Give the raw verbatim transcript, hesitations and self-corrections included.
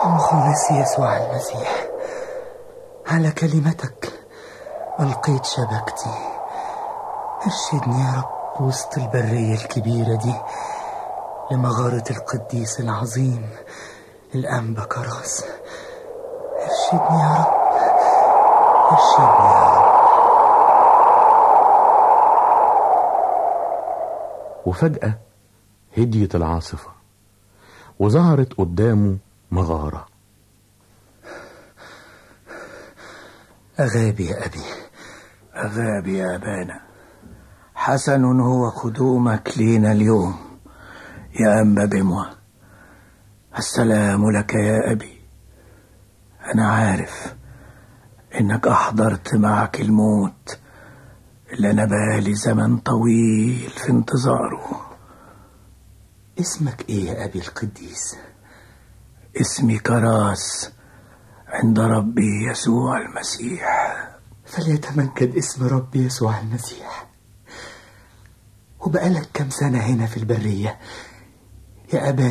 مخلصي يسوع المسيح، على كلمتك ألقيت شبكتي. ارشدني يا رب وسط البرية الكبيرة دي لمغارة القديس العظيم الأنبا كراس. ارشدني يا رب، ارشدني يا رب. وفجأة هديت العاصفة وظهرت قدامه مغارة. أغابي يا أبي. أغابي يا أبانا. حسن هو قدومك لينا اليوم يا أنبا بموى. السلام لك يا أبي. أنا عارف إنك أحضرت معك الموت اللي أنا بالي زمن طويل في انتظاره. اسمك إيه يا أبي القديس؟ اسمي كراس عند ربي يسوع المسيح. فليتمجد اسم ربي يسوع المسيح. وبقالك كم سنة هنا في البرية يا أبا